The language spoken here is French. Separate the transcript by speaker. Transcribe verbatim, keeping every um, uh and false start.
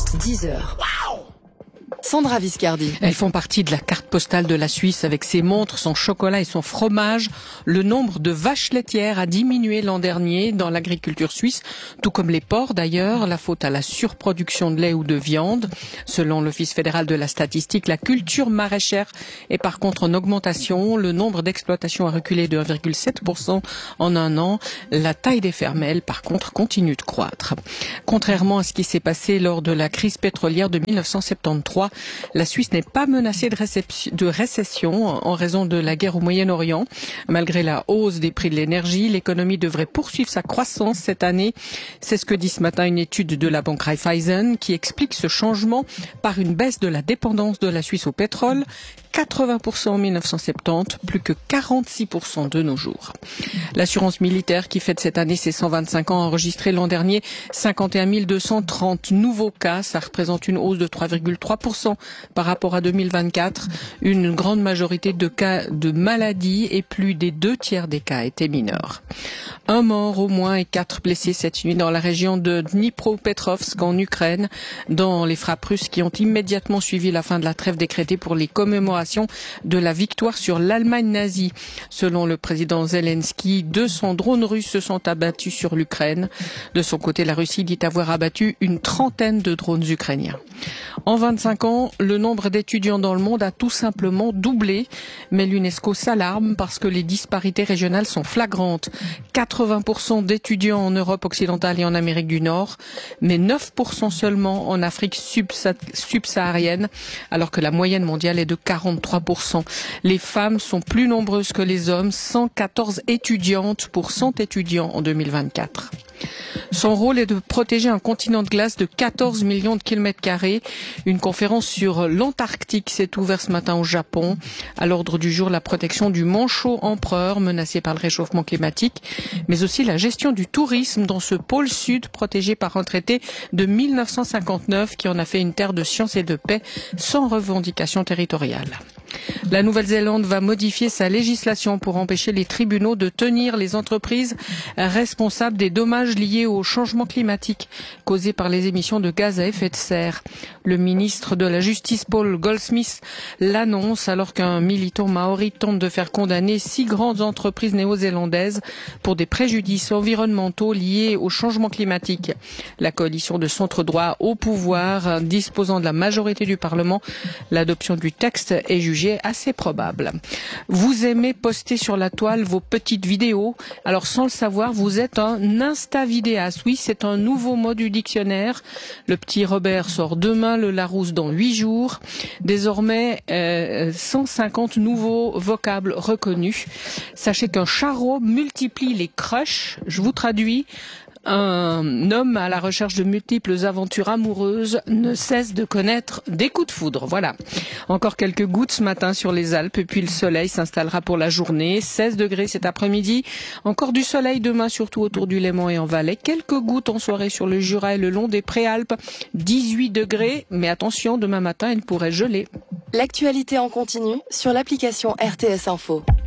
Speaker 1: dix heures. Sandra Viscardi.
Speaker 2: Elles font partie de la carte postale de la Suisse avec ses montres, son chocolat et son fromage. Le nombre de vaches laitières a diminué l'an dernier dans l'agriculture suisse, tout comme les porcs d'ailleurs, la faute à la surproduction de lait ou de viande. Selon l'Office fédéral de la statistique, la culture maraîchère est par contre en augmentation. Le nombre d'exploitations a reculé de un virgule sept pour cent en un an. La taille des fermes, elle, par contre, continue de croître. Contrairement à ce qui s'est passé lors de la crise pétrolière de mille neuf cent soixante-treize, la Suisse n'est pas menacée de, récep- de récession en raison de la guerre au Moyen-Orient. Malgré la hausse des prix de l'énergie, l'économie devrait poursuivre sa croissance cette année. C'est ce que dit ce matin une étude de la banque Raiffeisen qui explique ce changement par une baisse de la dépendance de la Suisse au pétrole. quatre-vingts pour cent en mille neuf cent soixante-dix, plus que quarante-six pour cent de nos jours. L'assurance militaire qui fête cette année ses cent vingt-cinq ans a enregistré l'an dernier cinquante et un mille deux cent trente nouveaux cas. Ça représente une hausse de trois virgule trois pour cent par rapport à deux mille vingt-quatre. Une grande majorité de cas de maladies et plus des deux tiers des cas étaient mineurs. Un mort au moins et quatre blessés cette nuit dans la région de Dnipropetrovsk en Ukraine, dans les frappes russes qui ont immédiatement suivi la fin de la trêve décrétée pour les commémorations de la victoire sur l'Allemagne nazie. Selon le président Zelensky, deux cents drones russes se sont abattus sur l'Ukraine. De son côté, la Russie dit avoir abattu une trentaine de drones ukrainiens. En vingt-cinq ans, le nombre d'étudiants dans le monde a tout simplement doublé, mais l'UNESCO s'alarme parce que les disparités régionales sont flagrantes. quatre-vingts pour cent d'étudiants en Europe occidentale et en Amérique du Nord, mais neuf pour cent seulement en Afrique subsaharienne, alors que la moyenne mondiale est de quarante-trois pour cent. Les femmes sont plus nombreuses que les hommes, cent quatorze étudiantes pour cent étudiants en deux mille vingt-quatre. Son rôle est de protéger un continent de glace de quatorze millions de kilomètres carrés. Une conférence sur l'Antarctique s'est ouverte ce matin au Japon. À l'ordre du jour, la protection du manchot empereur menacé par le réchauffement climatique, mais aussi la gestion du tourisme dans ce pôle sud protégé par un traité de mille neuf cent cinquante-neuf qui en a fait une terre de science et de paix sans revendication territoriale. La Nouvelle-Zélande va modifier sa législation pour empêcher les tribunaux de tenir les entreprises responsables des dommages liés au changement climatique causés par les émissions de gaz à effet de serre. Le ministre de la Justice, Paul Goldsmith, l'annonce alors qu'un militant maori tente de faire condamner six grandes entreprises néo-zélandaises pour des préjudices environnementaux liés au changement climatique. La coalition de centre-droit au pouvoir, disposant de la majorité du Parlement, l'adoption du texte est jugée assez probable. Vous aimez poster sur la toile vos petites vidéos. Alors sans le savoir, vous êtes un insta-vidéaste. Oui, c'est un nouveau mot du dictionnaire. Le petit Robert sort demain, le Larousse dans huit jours. Désormais, euh, cent cinquante nouveaux vocables reconnus. Sachez qu'un charreau multiplie les crushs. Je vous traduis. Un homme à la recherche de multiples aventures amoureuses ne cesse de connaître des coups de foudre. Voilà. Encore quelques gouttes ce matin sur les Alpes, puis le soleil s'installera pour la journée. seize degrés cet après-midi. Encore du soleil demain, surtout autour du Léman et en Valais. Quelques gouttes en soirée sur le Jura et le long des Préalpes. dix-huit degrés. Mais attention, demain matin, il pourrait geler.
Speaker 1: L'actualité en continu sur l'application R T S Info.